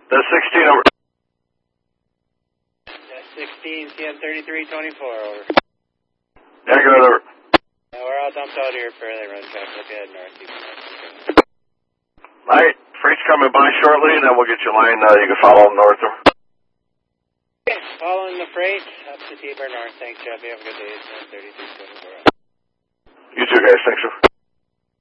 That's 16 over. That's 16, CM 3324, over. Yeah, go ahead, over. We're all dumped out here for the run track. Look ahead north. Alright, freight's coming by shortly, and then we'll get you line. You can follow them north. Okay, following the freight up to T-Bar North. Thanks, Jeff. You have a good day. CM 3324. You too, guys. Thanks, sir.